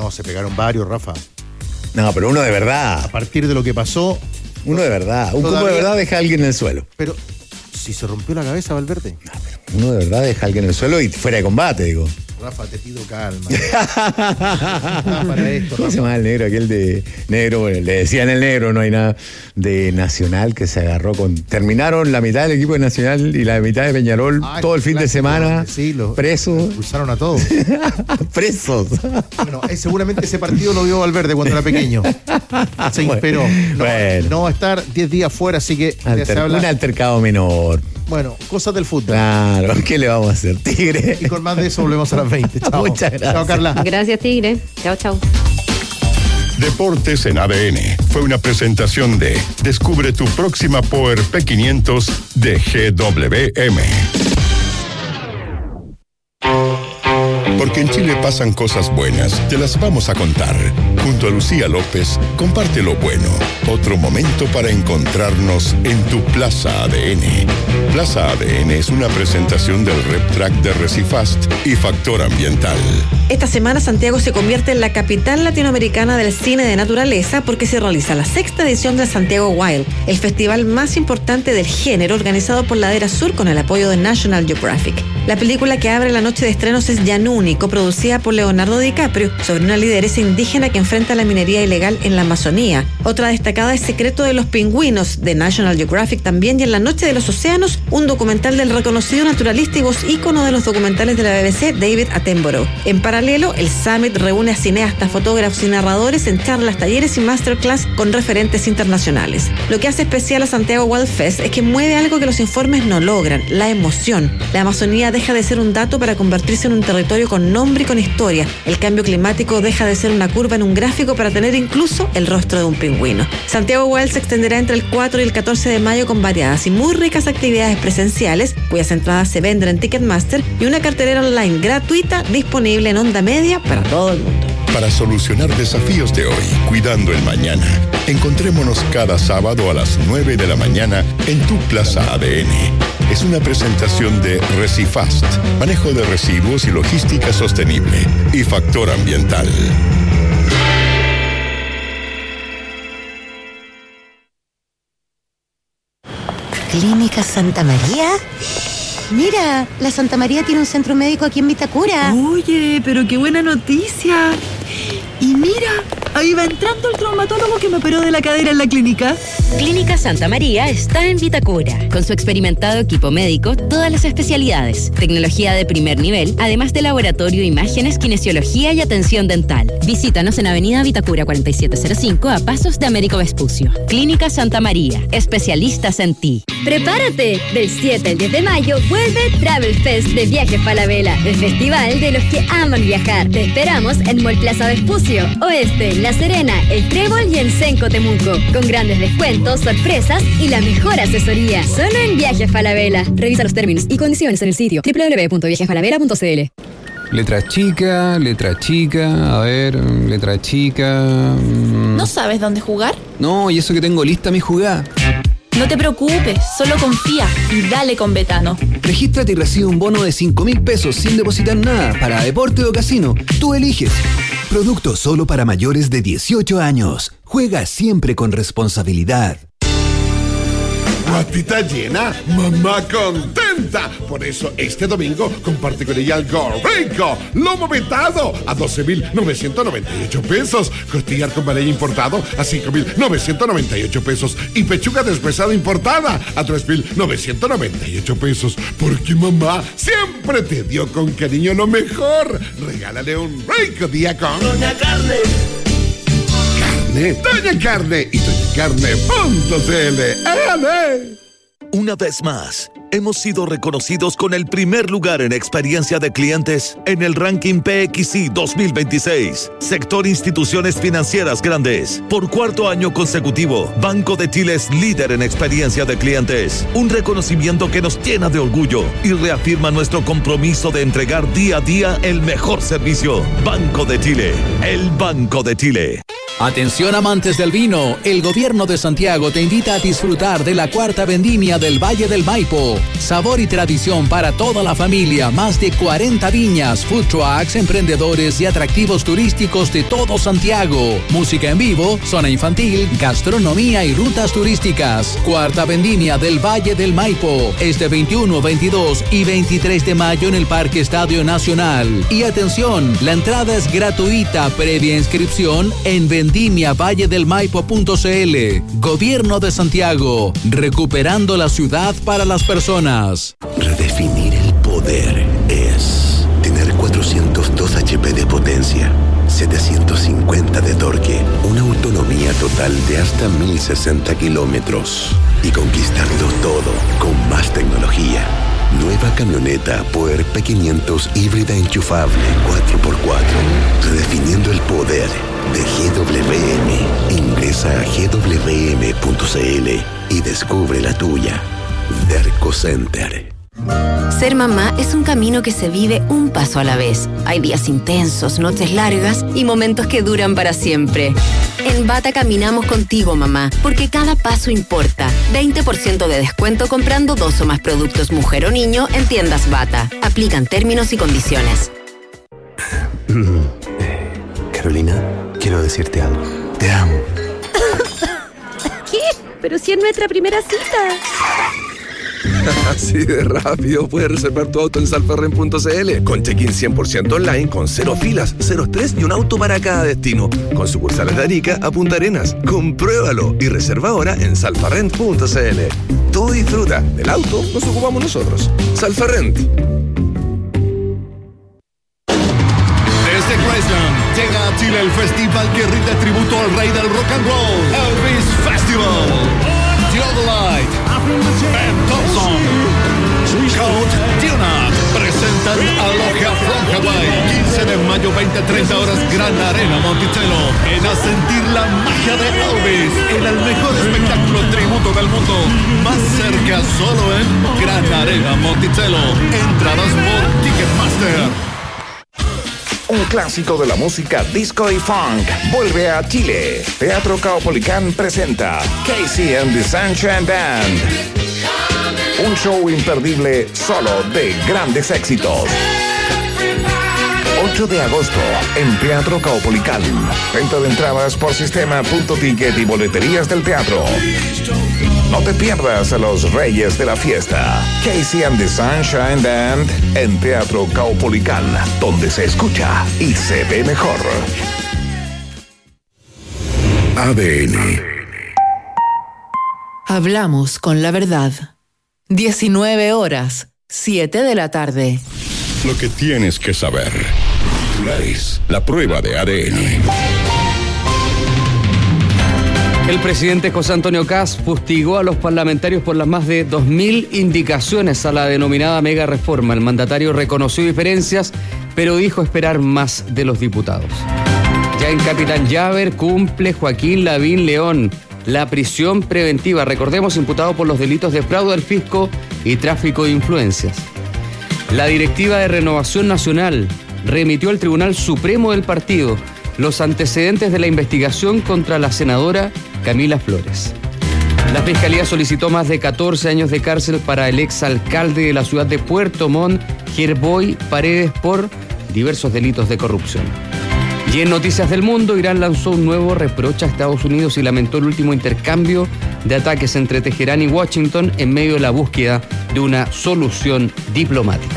No, se pegaron varios, Rafa. No, pero uno de verdad. A partir de lo que pasó... Uno de verdad. Un combo de verdad deja a alguien en el suelo. Pero, si se rompió la cabeza, Valverde. No, pero uno de verdad deja a alguien en el suelo y fuera de combate, digo. Rafa, te pido calma. Para esto, ¿Cómo se llama el negro? Aquel de negro, bueno, le decían el negro, no hay nada. De Nacional que se agarró con... Terminaron la mitad del equipo de Nacional y la mitad de Peñarol todo el fin de semana. Sí, presos. Expulsaron a todos. Presos. Bueno, seguramente ese partido lo vio Valverde cuando era pequeño. Se inspiró. No va a estar 10 días fuera, así que se habla... Un altercado menor. Bueno, cosas del fútbol. Claro, ¿qué le vamos a hacer, Tigre? Y con más de eso volvemos a las 20. Chao. Muchas gracias. Chao, Carla. Gracias, Tigre. Chao, chao. Deportes en ADN fue una presentación de Descubre tu próxima Power P500 de GWM. Porque en Chile pasan cosas buenas, te las vamos a contar. Junto a Lucía López, comparte lo bueno. Otro momento para encontrarnos en tu Plaza ADN. Plaza ADN es una presentación del RepTrack de Recifast y Factor Ambiental. Esta semana Santiago se convierte en la capital latinoamericana del cine de naturaleza porque se realiza la 6ª edición del Santiago Wild, el festival más importante del género organizado por Ladera Sur con el apoyo de National Geographic. La película que abre la noche de estrenos es Yanuni, coproducida por Leonardo DiCaprio, sobre una lideresa indígena que enfrenta la minería ilegal en la Amazonía. Otra destacada es Secreto de los Pingüinos, de National Geographic también, y En la Noche de los Océanos, un documental del reconocido naturalista y voz ícono de los documentales de la BBC, David Attenborough. En paralelo, el Summit reúne a cineastas, fotógrafos y narradores en charlas, talleres y masterclass con referentes internacionales. Lo que hace especial a Santiago Wild Fest es que mueve algo que los informes no logran: la emoción. La Amazonía deja de ser un dato para convertirse en un territorio con nombre y con historia. El cambio climático deja de ser una curva en un gráfico para tener incluso el rostro de un pingüino. Santiago Wild se extenderá entre el 4 y el 14 de mayo con variadas y muy ricas actividades presenciales, cuyas entradas se venden en Ticketmaster, y una cartelera online gratuita disponible en onda media para todo el mundo. Para solucionar desafíos de hoy, cuidando el mañana, encontrémonos cada sábado a las 9 de la mañana en tu Plaza ADN. Es una presentación de Recifast, manejo de residuos y logística sostenible, y Factor Ambiental. ¿Clínica Santa María? Mira, la Santa María tiene un centro médico aquí en Vitacura. Oye, pero qué buena noticia. Y mira, ahí va entrando el traumatólogo que me operó de la cadera en la clínica. Clínica Santa María está en Vitacura. Con su experimentado equipo médico, todas las especialidades, tecnología de primer nivel, además de laboratorio, imágenes, kinesiología y atención dental. Visítanos en Avenida Vitacura 4705 a pasos de Américo Vespucio. Clínica Santa María, especialistas en ti. Prepárate, del 7 al 10 de mayo vuelve Travel Fest de Viajes Falabella, el festival de los que aman viajar. Te esperamos en Mall Plaza Vespucio, Oeste, La Serena, El Trébol y en Senco Temuco, con grandes descuentos, sorpresas y la mejor asesoría. Solo en Viajes Falabella. Revisa los términos y condiciones en el sitio www.viajesfalabella.cl. Letra chica, a ver, letra chica... ¿No sabes dónde jugar? No, y eso que tengo lista mi jugada. No te preocupes, solo confía y dale con Betano. Regístrate y recibe un bono de 5.000 pesos sin depositar nada para deporte o casino. Tú eliges. Producto solo para mayores de 18 años. Juega siempre con responsabilidad. Guatita llena, mamá contenta. Por eso este domingo comparte con ella algo rico. Lomo vetado a 12,998 pesos. Costillar con ballet importado a 5,998 pesos. Y pechuga deshuesada importada a 3,998 pesos. Porque mamá siempre te dio con cariño lo mejor. Regálale un rico día con Doña Carne. Doña Carne y doñacarne.cl. Una vez más, hemos sido reconocidos con el primer lugar en experiencia de clientes en el ranking PXI 2026. Sector Instituciones Financieras Grandes. Por 4º año consecutivo, Banco de Chile es líder en experiencia de clientes. Un reconocimiento que nos llena de orgullo y reafirma nuestro compromiso de entregar día a día el mejor servicio. Banco de Chile, el Banco de Chile. Atención amantes del vino, el gobierno de Santiago te invita a disfrutar de la cuarta vendimia del Valle del Maipo. Sabor y tradición para toda la familia, más de 40 viñas, food trucks, emprendedores y atractivos turísticos de todo Santiago. Música en vivo, zona infantil, gastronomía y rutas turísticas. Cuarta vendimia del Valle del Maipo, este 21, 22 y 23 de mayo en el Parque Estadio Nacional. Y atención, la entrada es gratuita, previa inscripción en vendimiavalledelmaipo.cl. Gobierno de Santiago, recuperando la ciudad para las personas. Redefinir el poder es tener 402 HP de potencia, 750 de torque, una autonomía total de hasta 1060 kilómetros y conquistarlo todo con más tecnología. Nueva camioneta Puer P500 híbrida enchufable 4x4. Redefiniendo el poder de GWM. Ingresa a gwm.cl y descubre la tuya. Derco Center. Ser mamá es un camino que se vive un paso a la vez. Hay días intensos, noches largas y momentos que duran para siempre. En Bata caminamos contigo, mamá, porque cada paso importa. 20% de descuento comprando 2 o más productos mujer o niño en tiendas Bata. Aplican términos y condiciones. Carolina, quiero decirte algo. Te amo. ¿Qué? Pero si es nuestra primera cita. Así de rápido puedes reservar tu auto en salfarren.cl con check-in 100% online, con 0 filas, 0 estrés y un auto para cada destino. Con sucursales de Arica a Punta Arenas. Compruébalo y reserva ahora en salfarren.cl. Tú disfruta, del auto nos ocupamos nosotros. Salfarrent. Desde Graceland llega a Chile el festival que rinde tributo al rey del rock and roll, Elvis Festival. Theodolite, Ben Thompson, Count Tunat presentan Aloha from Hawaii. 15 de mayo, 20-30 horas, Gran Arena Monticello. Ven a sentir la magia de Elvis en el mejor espectáculo tributo del mundo. Más cerca solo en Gran Arena Monticello. Entradas por Ticketmaster. Un clásico de la música disco y funk vuelve a Chile. Teatro Caupolicán presenta Casey and the Sunshine Band. Un show imperdible solo de grandes éxitos. 8 de agosto en Teatro Caupolicán. Venta de entradas por sistema.ticket y boleterías del teatro. No te pierdas a los reyes de la fiesta. Casey and the Sunshine Band en Teatro Caupolicán, donde se escucha y se ve mejor. ADN. Hablamos con la verdad. 19 horas, 7 de la tarde. Lo que tienes que saber. La prueba de ADN. El presidente José Antonio Kast fustigó a los parlamentarios por las más de 2.000 indicaciones a la denominada mega reforma. El mandatario reconoció diferencias, pero dijo esperar más de los diputados. Ya en Capitán Llaver cumple Joaquín Lavín León la prisión preventiva, recordemos, imputado por los delitos de fraude al fisco y tráfico de influencias. La directiva de Renovación Nacional remitió al Tribunal Supremo del partido los antecedentes de la investigación contra la senadora Camila Flores. La Fiscalía solicitó más de 14 años de cárcel para el exalcalde de la ciudad de Puerto Montt, Gerboy Paredes, por diversos delitos de corrupción. Y en Noticias del Mundo, Irán lanzó un nuevo reproche a Estados Unidos y lamentó el último intercambio de ataques entre Teherán y Washington en medio de la búsqueda de una solución diplomática.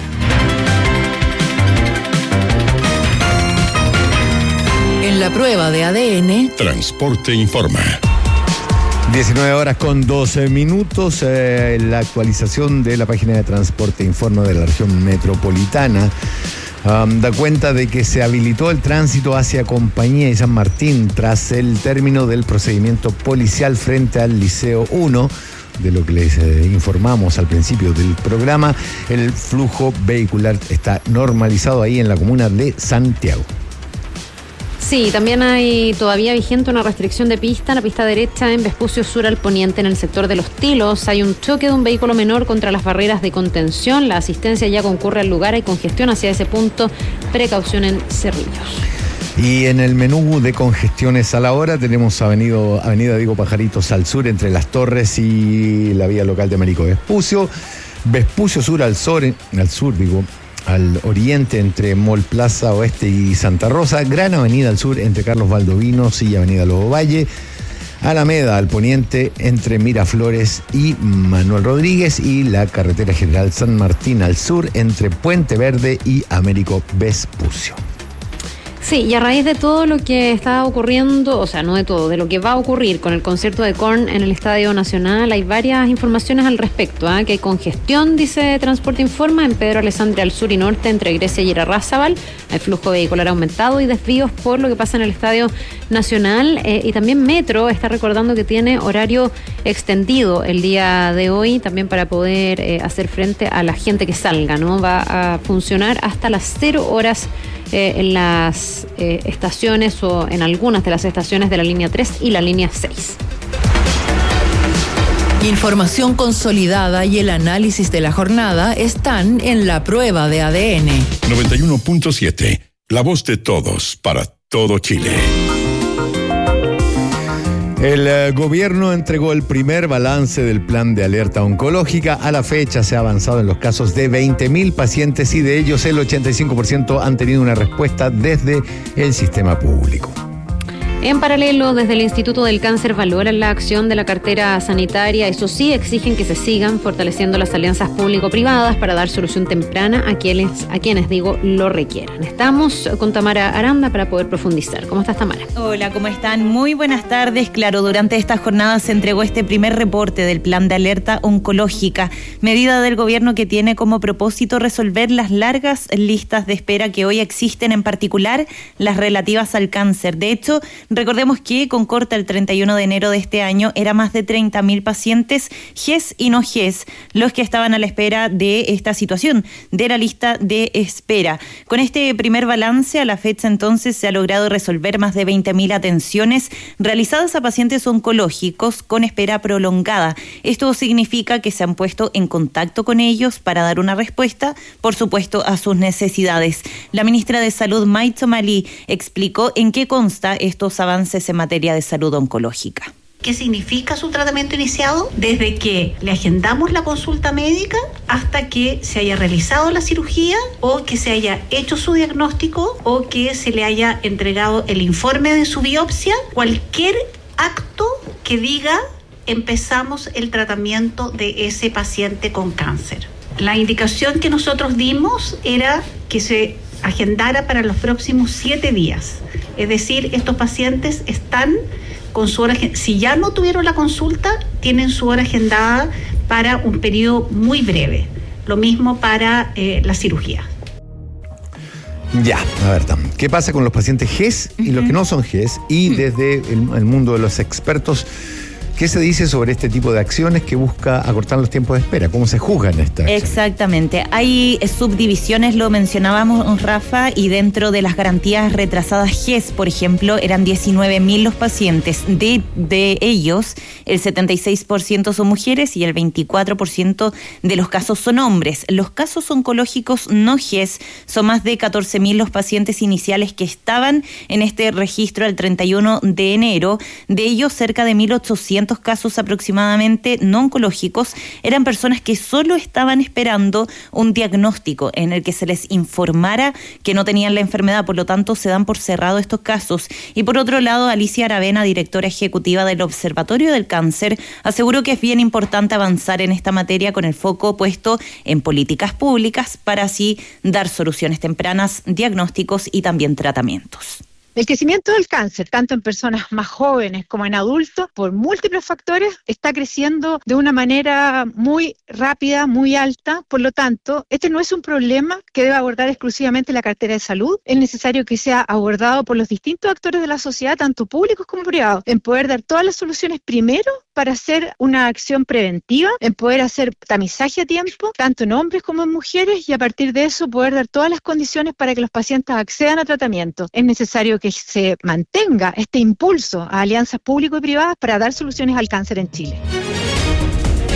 En la prueba de ADN, Transporte Informa. 19 horas con 12 minutos. La actualización de la página de Transporte Informa de la región metropolitana da cuenta de que se habilitó el tránsito hacia Compañía y San Martín tras el término del procedimiento policial frente al Liceo 1. De lo que les informamos al principio del programa, el flujo vehicular está normalizado ahí en la comuna de Santiago. Sí, también hay todavía vigente una restricción de pista en la pista derecha en Vespucio Sur al poniente en el sector de Los Tilos. Hay un choque de un vehículo menor contra las barreras de contención. La asistencia ya concurre al lugar, hay congestión hacia ese punto. Precaución en Cerrillos. Y en el menú de congestiones a la hora tenemos Avenida Diego Pajaritos al sur entre Las Torres y la vía local de Américo Vespucio. Vespucio Sur al oriente entre Mall Plaza Oeste y Santa Rosa. Gran Avenida al sur entre Carlos Valdovinos y Avenida Lobo Valle. Alameda al poniente entre Miraflores y Manuel Rodríguez. Y la carretera general San Martín al sur entre Puente Verde y Américo Vespucio. Sí, y a raíz de todo lo que está ocurriendo, o sea, no de todo, de lo que va a ocurrir con el concierto de Korn en el Estadio Nacional, hay varias informaciones al respecto, que hay congestión, dice Transporte Informa, en Pedro Alessandria al sur y norte entre Grecia y Irarrázaval, hay flujo vehicular aumentado y desvíos por lo que pasa en el Estadio Nacional, y también Metro está recordando que tiene horario extendido el día de hoy, también para poder hacer frente a la gente que salga, ¿no? Va a funcionar hasta las 0 horas en las estaciones o en algunas de las estaciones de la línea 3 y la línea 6. Información consolidada y el análisis de la jornada están en la prueba de ADN. 91.7, la voz de todos para todo Chile. El gobierno entregó el primer balance del plan de alerta oncológica. A la fecha se ha avanzado en los casos de 20.000 pacientes y de ellos el 85% han tenido una respuesta desde el sistema público. En paralelo, desde el Instituto del Cáncer valoran la acción de la cartera sanitaria. Eso sí, exigen que se sigan fortaleciendo las alianzas público-privadas para dar solución temprana a quienes lo requieran. Estamos con Tamara Aranda para poder profundizar. ¿Cómo estás, Tamara? Hola, ¿cómo están? Muy buenas tardes. Claro, durante esta jornada se entregó este primer reporte del plan de alerta oncológica, medida del gobierno que tiene como propósito resolver las largas listas de espera que hoy existen, en particular las relativas al cáncer. De hecho, recordemos que con corte el 31 de enero de este año era más de 30.000 pacientes GES y no GES los que estaban a la espera de esta situación, de la lista de espera. Con este primer balance, a la fecha entonces se ha logrado resolver más de 20.000 atenciones realizadas a pacientes oncológicos con espera prolongada. Esto significa que se han puesto en contacto con ellos para dar una respuesta, por supuesto, a sus necesidades. La ministra de Salud, May Tsomalí, explicó en qué consta estos avances en materia de salud oncológica. ¿Qué significa su tratamiento iniciado? Desde que le agendamos la consulta médica hasta que se haya realizado la cirugía o que se haya hecho su diagnóstico o que se le haya entregado el informe de su biopsia. Cualquier acto que diga empezamos el tratamiento de ese paciente con cáncer. La indicación que nosotros dimos era que se agendara para los próximos 7 días. Es decir, estos pacientes están con su hora, si ya no tuvieron la consulta, tienen su hora agendada para un periodo muy breve. Lo mismo para la cirugía. Ya, a ver, ¿qué pasa con los pacientes GES y los que no son GES? Y desde el mundo de los expertos, ¿qué se dice sobre este tipo de acciones que busca acortar los tiempos de espera? ¿Cómo se juzgan estas acciones? Exactamente. Hay subdivisiones, lo mencionábamos, Rafa, y dentro de las garantías retrasadas GES, por ejemplo, eran 19.000 los pacientes. De ellos, el 76% son mujeres y el 24% de los casos son hombres. Los casos oncológicos no GES son más de 14.000 los pacientes iniciales que estaban en este registro al 31 de enero. De ellos, cerca de 1.800 casos aproximadamente no oncológicos eran personas que solo estaban esperando un diagnóstico en el que se les informara que no tenían la enfermedad, por lo tanto se dan por cerrado estos casos. Y por otro lado, Alicia Aravena, directora ejecutiva del Observatorio del Cáncer, aseguró que es bien importante avanzar en esta materia con el foco puesto en políticas públicas para así dar soluciones tempranas, diagnósticos y también tratamientos. El crecimiento del cáncer, tanto en personas más jóvenes como en adultos, por múltiples factores, está creciendo de una manera muy rápida, muy alta. Por lo tanto, este no es un problema que deba abordar exclusivamente la cartera de salud. Es necesario que sea abordado por los distintos actores de la sociedad, tanto públicos como privados, en poder dar todas las soluciones primero para hacer una acción preventiva, en poder hacer tamizaje a tiempo, tanto en hombres como en mujeres, y a partir de eso poder dar todas las condiciones para que los pacientes accedan a tratamiento. Es necesario que se mantenga este impulso a alianzas público y privadas para dar soluciones al cáncer en Chile.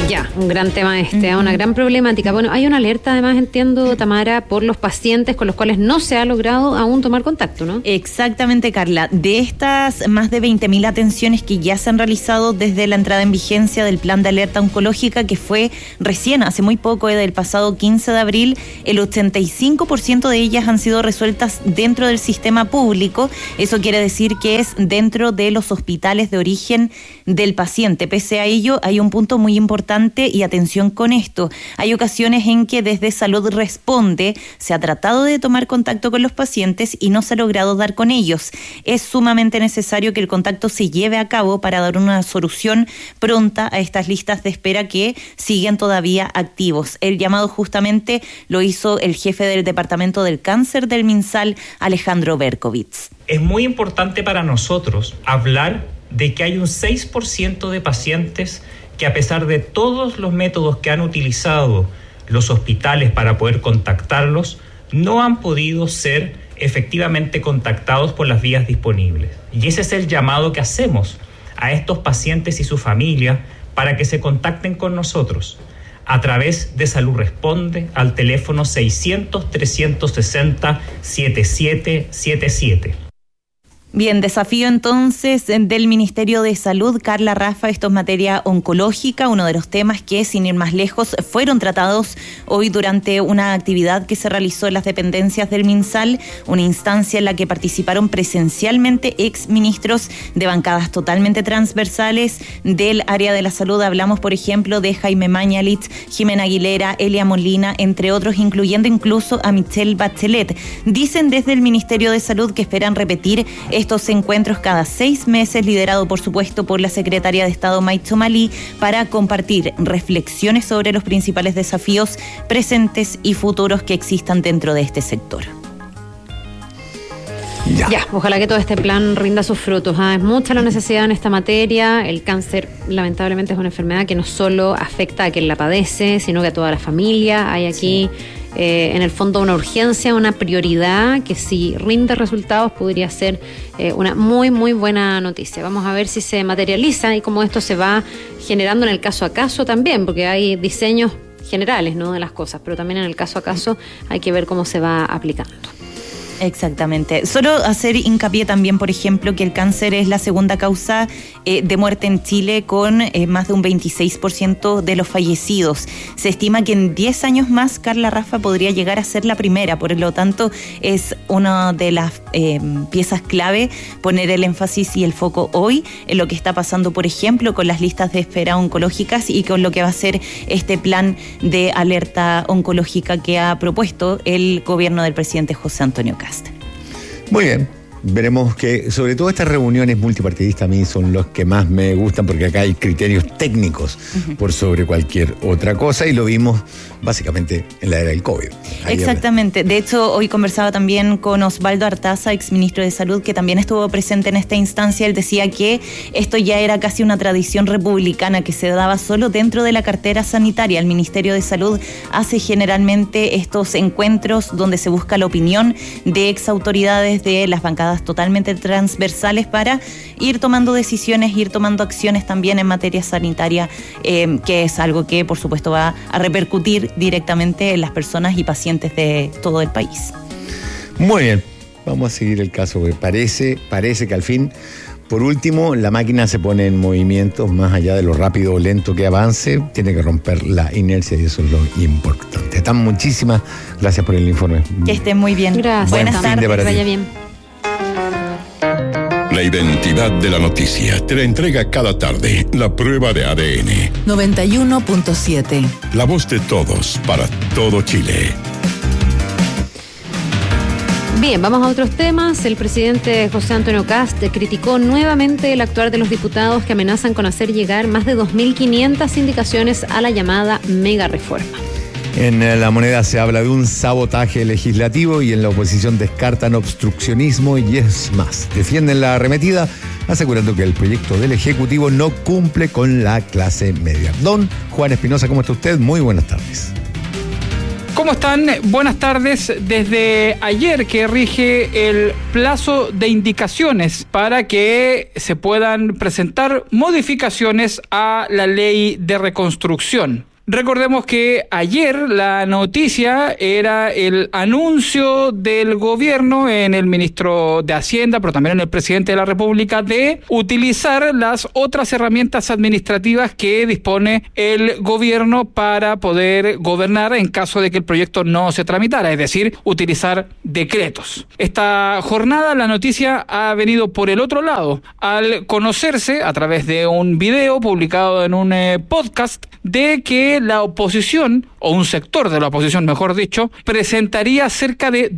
Ya, un gran tema una gran problemática. Bueno, hay una alerta además, entiendo, Tamara, por los pacientes con los cuales no se ha logrado aún tomar contacto, ¿no? Exactamente, Carla. De estas más de 20.000 atenciones que ya se han realizado desde la entrada en vigencia del plan de alerta oncológica, que fue recién, hace muy poco, del pasado 15 de abril, el 85% de ellas han sido resueltas dentro del sistema público. Eso quiere decir que es dentro de los hospitales de origen del paciente. Pese a ello, hay un punto muy importante y atención con esto. Hay ocasiones en que desde Salud Responde se ha tratado de tomar contacto con los pacientes y no se ha logrado dar con ellos. Es sumamente necesario que el contacto se lleve a cabo para dar una solución pronta a estas listas de espera que siguen todavía activos. El llamado justamente lo hizo el jefe del Departamento del Cáncer del MinSal, Alejandro Berkovitz. Es muy importante para nosotros hablar de que hay un 6% de pacientes que, a pesar de todos los métodos que han utilizado los hospitales para poder contactarlos, no han podido ser efectivamente contactados por las vías disponibles. Y ese es el llamado que hacemos a estos pacientes y su familia para que se contacten con nosotros a través de Salud Responde al teléfono 600-360-7777. Bien, desafío entonces del Ministerio de Salud. Carla Rafa, esto es materia oncológica, uno de los temas que, sin ir más lejos, fueron tratados hoy durante una actividad que se realizó en las dependencias del MinSal, una instancia en la que participaron presencialmente exministros de bancadas totalmente transversales del área de la salud. Hablamos, por ejemplo, de Jaime Mañalich, Jimena Aguilera, Elia Molina, entre otros, incluyendo incluso a Michelle Bachelet. Dicen desde el Ministerio de Salud que esperan repetir estos encuentros cada 6 meses, liderado por supuesto por la secretaria de Estado Maicho Malí, para compartir reflexiones sobre los principales desafíos presentes y futuros que existan dentro de este sector. Ya, ojalá que todo este plan rinda sus frutos. Es mucha la necesidad en esta materia. El cáncer, lamentablemente, es una enfermedad que no solo afecta a quien la padece, sino que a toda la familia. Hay aquí, en el fondo, una urgencia, una prioridad que, si rinde resultados, podría ser una muy, muy buena noticia. Vamos a ver si se materializa y cómo esto se va generando en el caso a caso también, porque hay diseños generales, ¿no?, de las cosas, pero también en el caso a caso hay que ver cómo se va aplicando. Exactamente. Solo hacer hincapié también, por ejemplo, que el cáncer es la segunda causa de muerte en Chile, con más de un 26% de los fallecidos. Se estima que en 10 años más, Carla Rafa, podría llegar a ser la primera. Por lo tanto, es una de las piezas clave poner el énfasis y el foco hoy en lo que está pasando, por ejemplo, con las listas de espera oncológicas y con lo que va a ser este plan de alerta oncológica que ha propuesto el gobierno del presidente José Antonio Cast. Muy bien. Veremos que, sobre todo, estas reuniones multipartidistas a mí son los que más me gustan, porque acá hay criterios técnicos por sobre cualquier otra cosa, y lo vimos básicamente en la era del COVID. Exactamente. De hecho, hoy conversaba también con Osvaldo Artaza, exministro de Salud, que también estuvo presente en esta instancia. Él decía que esto ya era casi una tradición republicana que se daba solo dentro de la cartera sanitaria. El Ministerio de Salud hace generalmente estos encuentros donde se busca la opinión de exautoridades de las bancadas totalmente transversales para ir tomando decisiones, ir tomando acciones también en materia sanitaria, que es algo que por supuesto va a repercutir directamente en las personas y pacientes de todo el país. Muy bien, vamos a seguir el caso, porque parece que al fin, por último, la máquina se pone en movimiento. Más allá de lo rápido o lento que avance, tiene que romper la inercia, y eso es lo importante. Muchísimas gracias por el informe. Que estén muy bien. Gracias. Buenas tardes, que vaya bien. La identidad de la noticia te la entrega cada tarde la prueba de ADN. 91.7. La voz de todos para todo Chile. Bien, vamos a otros temas. El presidente José Antonio Cast criticó nuevamente el actuar de los diputados que amenazan con hacer llegar más de 2.500 indicaciones a la llamada mega reforma. En La Moneda se habla de un sabotaje legislativo, y en la oposición descartan obstruccionismo y, es más, defienden la arremetida, asegurando que el proyecto del Ejecutivo no cumple con la clase media. Don Juan Espinosa, ¿cómo está usted? Muy buenas tardes. ¿Cómo están? Buenas tardes. Desde ayer que rige el plazo de indicaciones para que se puedan presentar modificaciones a la ley de reconstrucción. Recordemos que ayer la noticia era el anuncio del gobierno en el ministro de Hacienda, pero también en el presidente de la República, de utilizar las otras herramientas administrativas que dispone el gobierno para poder gobernar en caso de que el proyecto no se tramitara, es decir, utilizar decretos. Esta jornada la noticia ha venido por el otro lado, al conocerse a través de un video publicado en un podcast de que la oposición, o un sector de la oposición, mejor dicho, presentaría cerca de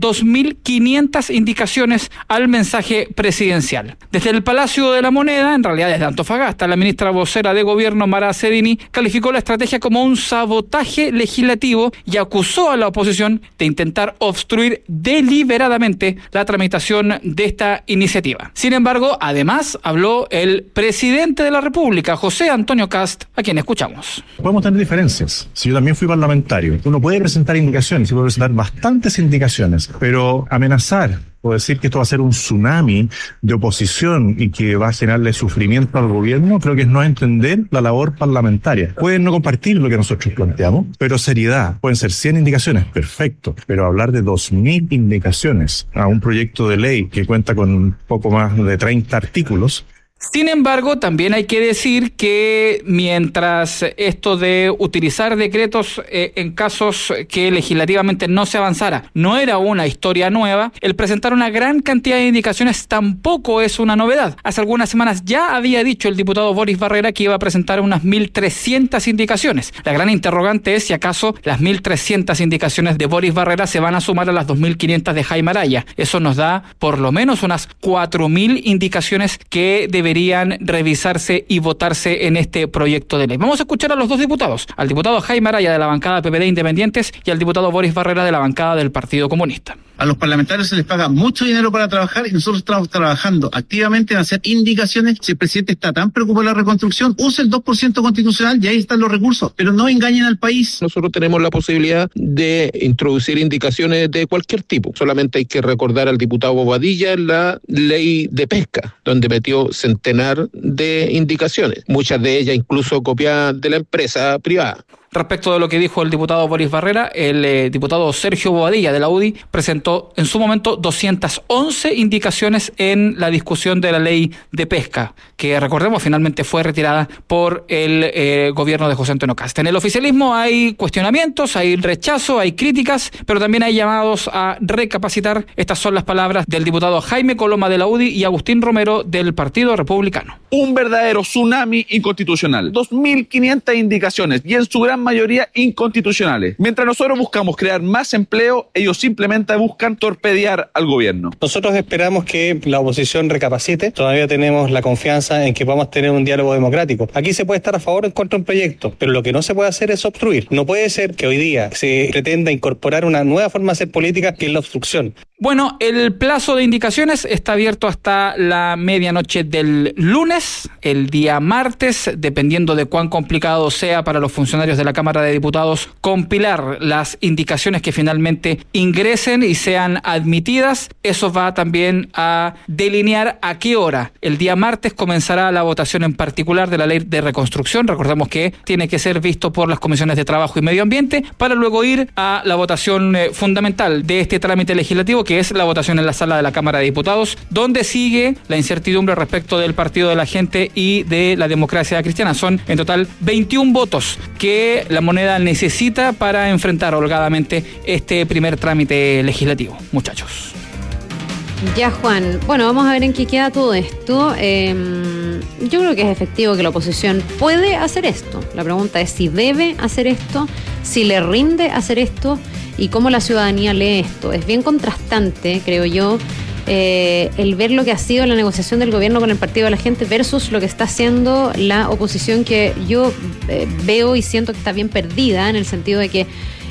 2.500 indicaciones al mensaje presidencial. Desde el Palacio de la Moneda, en realidad desde Antofagasta, la ministra vocera de Gobierno, Mara Cedini, calificó la estrategia como un sabotaje legislativo y acusó a la oposición de intentar obstruir deliberadamente la tramitación de esta iniciativa. Sin embargo, además, habló el presidente de la República, José Antonio Kast, a quien escuchamos. Podemos tener diferencias. Si yo también fui parlamentario, uno puede presentar indicaciones, y puede presentar bastantes indicaciones, pero amenazar o decir que esto va a ser un tsunami de oposición y que va a generarle sufrimiento al gobierno, creo que es no entender la labor parlamentaria. Pueden no compartir lo que nosotros planteamos, pero seriedad. Pueden ser 100 indicaciones, perfecto, pero hablar de 2.000 indicaciones a un proyecto de ley que cuenta con un poco más de 30 artículos. Sin embargo, también hay que decir que mientras esto de utilizar decretos en casos que legislativamente no se avanzara no era una historia nueva, el presentar una gran cantidad de indicaciones tampoco es una novedad. Hace algunas semanas ya había dicho el diputado Boris Barrera que iba a presentar unas 1.300 indicaciones. La gran interrogante es si acaso las 1.300 indicaciones de Boris Barrera se van a sumar a las 2.500 de Jaime Araya. Eso nos da por lo menos unas 4.000 indicaciones que deberían revisarse y votarse en este proyecto de ley. Vamos a escuchar a los dos diputados, al diputado Jaime Araya de la bancada PPD Independientes y al diputado Boris Barrera de la bancada del Partido Comunista. A los parlamentarios se les paga mucho dinero para trabajar y nosotros estamos trabajando activamente en hacer indicaciones. Si el presidente está tan preocupado de la reconstrucción, use el 2% constitucional y ahí están los recursos, pero no engañen al país. Nosotros tenemos la posibilidad de introducir indicaciones de cualquier tipo. Solamente hay que recordar al diputado Bobadilla la ley de pesca, donde metió centenar de indicaciones, muchas de ellas incluso copiadas de la empresa privada. Respecto de lo que dijo el diputado Boris Barrera, el diputado Sergio Bobadilla de la UDI presentó en su momento 211 indicaciones en la discusión de la ley de pesca, que recordemos finalmente fue retirada por el gobierno de José Antonio Kast. En el oficialismo hay cuestionamientos, hay rechazo, hay críticas, pero también hay llamados a recapacitar. Estas son las palabras del diputado Jaime Coloma de la UDI y Agustín Romero del Partido Republicano. Un verdadero tsunami inconstitucional. 2.500 indicaciones y en su gran mayoría inconstitucionales. Mientras nosotros buscamos crear más empleo, ellos simplemente buscan torpedear al gobierno. Nosotros esperamos que la oposición recapacite. Todavía tenemos la confianza en que vamos tener un diálogo democrático. Aquí se puede estar a favor o en contra de un proyecto, pero lo que no se puede hacer es obstruir. No puede ser que hoy día se pretenda incorporar una nueva forma de hacer política, que es la obstrucción. Bueno, el plazo de indicaciones está abierto hasta la medianoche del lunes, el día martes, dependiendo de cuán complicado sea para los funcionarios de la Cámara de Diputados compilar las indicaciones que finalmente ingresen y sean admitidas. Eso va también a delinear a qué hora. El día martes comenzará la votación en particular de la ley de reconstrucción. Recordemos que tiene que ser visto por las comisiones de Trabajo y Medio Ambiente para luego ir a la votación fundamental de este trámite legislativo, que es la votación en la sala de la Cámara de Diputados, donde sigue la incertidumbre respecto del Partido de la Gente y de la Democracia Cristiana. Son en total 21 votos que la Moneda necesita para enfrentar holgadamente este primer trámite legislativo. Muchachos. Ya, Juan. Bueno, vamos a ver en qué queda todo esto. Yo creo que es efectivo que la oposición puede hacer esto. La pregunta es si debe hacer esto, si le rinde hacer esto y cómo la ciudadanía lee esto. Es bien contrastante, creo yo, el ver lo que ha sido la negociación del gobierno con el Partido de la Gente versus lo que está haciendo la oposición, que yo veo y siento que está bien perdida, en el sentido de que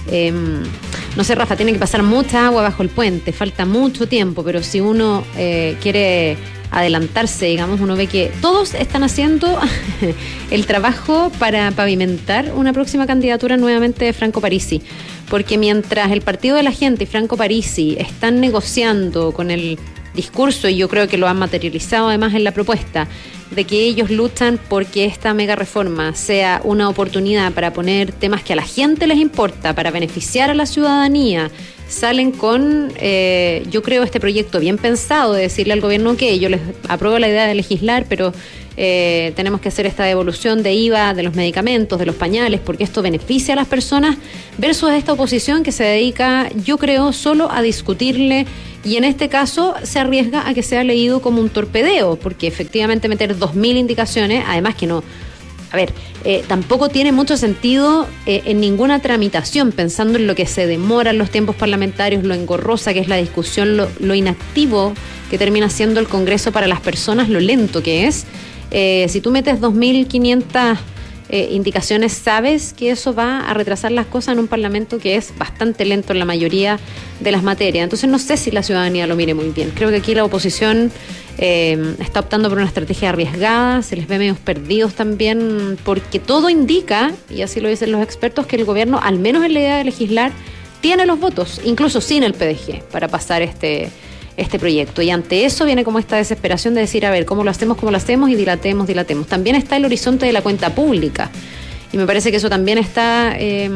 no sé, Rafa, tiene que pasar mucha agua bajo el puente, falta mucho tiempo, pero si uno quiere adelantarse, digamos, uno ve que todos están haciendo el trabajo para pavimentar una próxima candidatura nuevamente de Franco Parisi. porque mientras el Partido de la Gente y Franco Parisi están negociando con el discurso, y yo creo que lo han materializado además en la propuesta, de que ellos luchan porque esta mega reforma sea una oportunidad para poner temas que a la gente les importa, para beneficiar a la ciudadanía, salen con, yo creo, este proyecto bien pensado de decirle al gobierno que yo les apruebo la idea de legislar, pero tenemos que hacer esta devolución de IVA de los medicamentos, de los pañales, porque esto beneficia a las personas, versus esta oposición que se dedica, yo creo, solo a discutirle, y en este caso se arriesga a que sea leído como un torpedeo, porque efectivamente meter 2.000 indicaciones, además que no, a ver, tampoco tiene mucho sentido en ninguna tramitación, pensando en lo que se demoran los tiempos parlamentarios, lo engorrosa que es la discusión, lo inactivo que termina siendo el Congreso para las personas, lo lento que es. Si tú metes 2.500 indicaciones, sabes que eso va a retrasar las cosas en un Parlamento que es bastante lento en la mayoría de las materias. Entonces no sé si la ciudadanía lo mire muy bien. Creo que aquí la oposición está optando por una estrategia arriesgada, se les ve medios perdidos también, porque todo indica, y así lo dicen los expertos, que el gobierno, al menos en la idea de legislar, tiene los votos, incluso sin el PDG, para pasar este proyecto. Y ante eso viene como esta desesperación de decir, a ver, ¿cómo lo hacemos? Y dilatemos. También está el horizonte de la cuenta pública. Y me parece que eso también está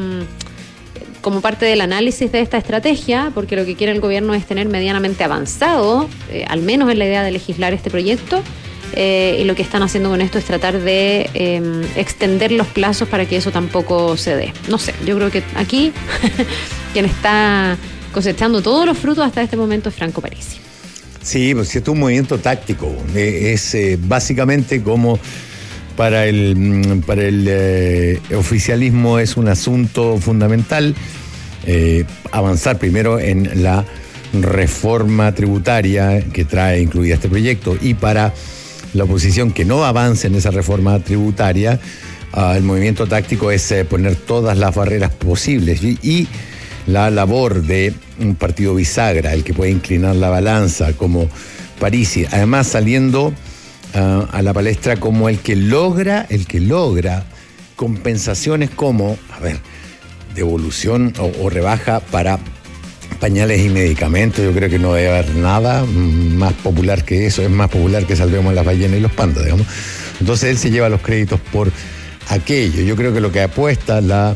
como parte del análisis de esta estrategia, porque lo que quiere el gobierno es tener medianamente avanzado, al menos en la idea de legislar este proyecto, y lo que están haciendo con esto es tratar de extender los plazos para que eso tampoco se dé. No sé, yo creo que aquí quien está cosechando todos los frutos hasta este momento es Franco Parisi. Sí, pues esto es un movimiento táctico. Es básicamente como para el oficialismo es un asunto fundamental avanzar primero en la reforma tributaria que trae incluida este proyecto, y para la oposición que no avance en esa reforma tributaria, el movimiento táctico es poner todas las barreras posibles, y la labor de un partido bisagra, el que puede inclinar la balanza como Parisi, además saliendo a la palestra como el que logra compensaciones como, devolución o rebaja para pañales y medicamentos. Yo creo que no debe haber nada más popular que eso, es más popular que salvemos a las ballenas y los pandas, digamos. Entonces él se lleva los créditos por aquello. Yo creo que lo que apuesta la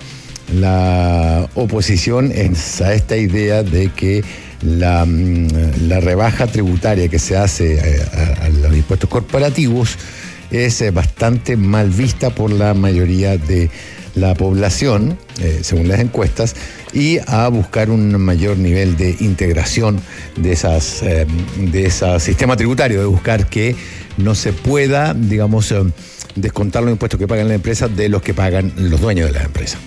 oposición es a esta idea de que la rebaja tributaria que se hace a los impuestos corporativos es bastante mal vista por la mayoría de la población, según las encuestas, y a buscar un mayor nivel de integración de ese sistema tributario, de buscar que no se pueda, digamos, descontar los impuestos que pagan las empresas de los que pagan los dueños de las empresas.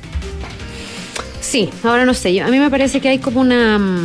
Sí, ahora no sé, a mí me parece que hay como una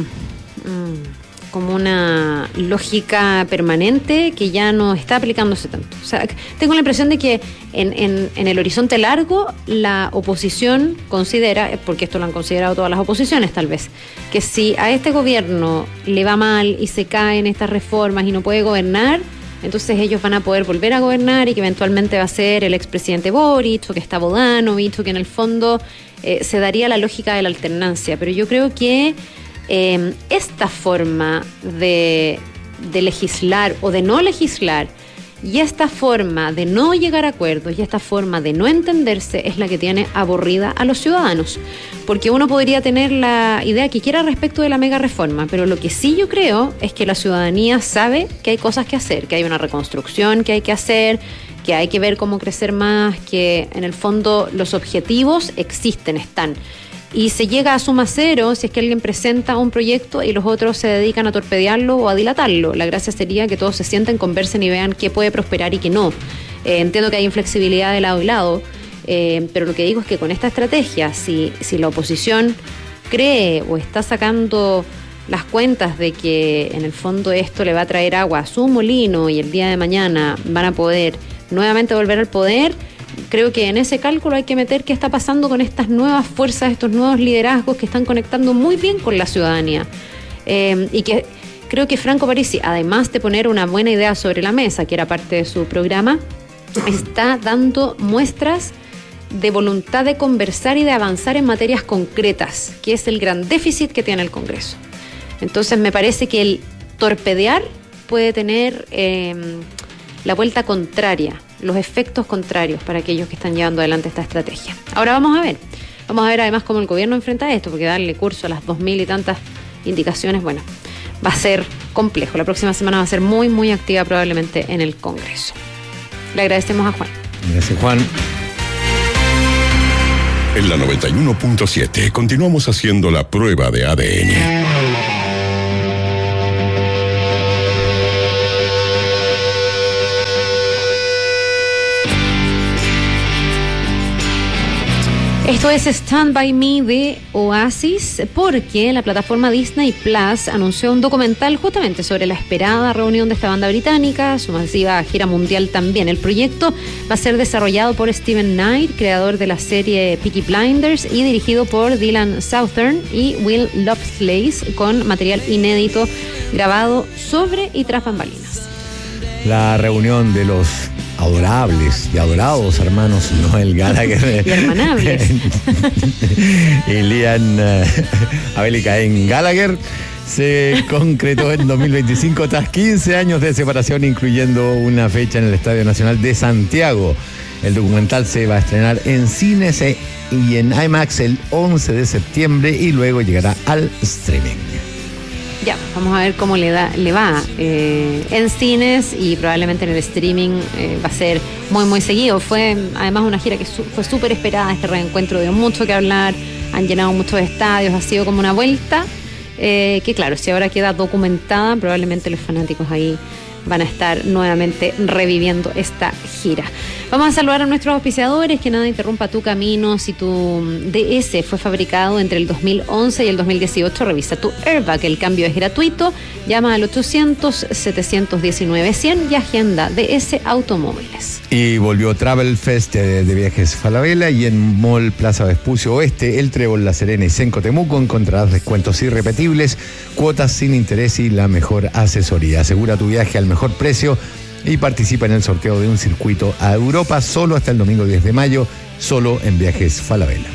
lógica permanente que ya no está aplicándose tanto. O sea, tengo la impresión de que en el horizonte largo la oposición considera, porque esto lo han considerado todas las oposiciones tal vez, que si a este gobierno le va mal y se caen estas reformas y no puede gobernar, entonces ellos van a poder volver a gobernar, y que eventualmente va a ser el expresidente Boric o que está Bodanovich, o que en el fondo se daría la lógica de la alternancia. Pero yo creo que esta forma de legislar o de no legislar, y esta forma de no llegar a acuerdos, y esta forma de no entenderse, es la que tiene aburrida a los ciudadanos. Porque uno podría tener la idea que quiera respecto de la mega reforma, pero lo que sí yo creo es que la ciudadanía sabe que hay cosas que hacer, que hay una reconstrucción que hay que hacer, que hay que ver cómo crecer más, que en el fondo los objetivos existen, están. Y se llega a suma cero si es que alguien presenta un proyecto y los otros se dedican a torpedearlo o a dilatarlo. La gracia sería que todos se sienten, conversen y vean qué puede prosperar y qué no. Entiendo que hay inflexibilidad de lado y lado, pero lo que digo es que con esta estrategia, si la oposición cree o está sacando las cuentas de que en el fondo esto le va a traer agua a su molino y el día de mañana van a poder nuevamente volver al poder, creo que en ese cálculo hay que meter qué está pasando con estas nuevas fuerzas, estos nuevos liderazgos que están conectando muy bien con la ciudadanía. Y que creo que Franco Parisi, además de poner una buena idea sobre la mesa, que era parte de su programa, está dando muestras de voluntad de conversar y de avanzar en materias concretas, que es el gran déficit que tiene el Congreso. Entonces me parece que el torpedear puede tener la vuelta contraria, los efectos contrarios para aquellos que están llevando adelante esta estrategia. Ahora vamos a ver además cómo el gobierno enfrenta esto, porque darle curso a las 2.000 y tantas indicaciones, bueno, va a ser complejo. La próxima semana va a ser muy, muy activa probablemente en el Congreso. Le agradecemos a Juan. Gracias, Juan. En la 91.7 continuamos haciendo la prueba de ADN. Esto es Stand By Me de Oasis, porque la plataforma Disney Plus anunció un documental justamente sobre la esperada reunión de esta banda británica, su masiva gira mundial también. El proyecto va a ser desarrollado por Steven Knight, creador de la serie Peaky Blinders, y dirigido por Dylan Southern y Will Loveless, con material inédito grabado sobre y tras bambalinas. La reunión de los adorables y adorados hermanos Noel Gallagher y hermanables y Liam Abel y Cain Gallagher se concretó en 2025 tras 15 años de separación, incluyendo una fecha en el Estadio Nacional de Santiago. El documental se va a estrenar en cines y en IMAX el 11 de septiembre y luego llegará al streaming. Ya, vamos a ver cómo le va en cines y probablemente en el streaming. Va a ser muy, muy seguido. Fue además una gira que fue súper esperada. Este reencuentro dio mucho que hablar. Han llenado muchos estadios. Ha sido como una vuelta que, claro, si ahora queda documentada, probablemente los fanáticos ahí van a estar nuevamente reviviendo esta gira. Vamos a saludar a nuestros auspiciadores. Que nada interrumpa tu camino. Si tu DS fue fabricado entre el 2011 y el 2018, revisa tu airbag. El cambio es gratuito. Llama al 800-719-100 y agenda DS Automóviles. Y volvió Travel Fest de Viajes Falabella, y en Mall Plaza Vespucio Oeste, El Trébol, La Serena y Senco Temuco encontrarás descuentos irrepetibles, cuotas sin interés y la mejor asesoría. Asegura tu viaje al mejor precio y participa en el sorteo de un circuito a Europa solo hasta el domingo 10 de mayo, solo en Viajes Falabella.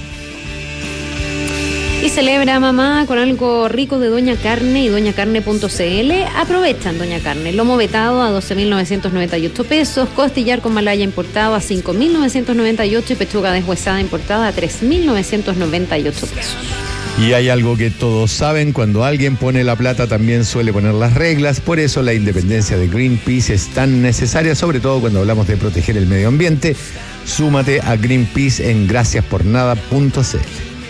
Y celebra mamá con algo rico de Doña Carne y doñacarne.cl. Aprovechan Doña Carne. Lomo vetado a 12.998 pesos, costillar con malaya importado a 5.998 y pechuga deshuesada importada a 3.998 pesos. Y hay algo que todos saben: cuando alguien pone la plata también suele poner las reglas. Por eso la independencia de Greenpeace es tan necesaria, sobre todo cuando hablamos de proteger el medio ambiente. Súmate a Greenpeace en graciaspornada.cl.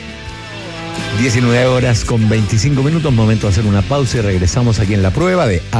19 horas con 25 minutos, momento de hacer una pausa y regresamos aquí en la prueba de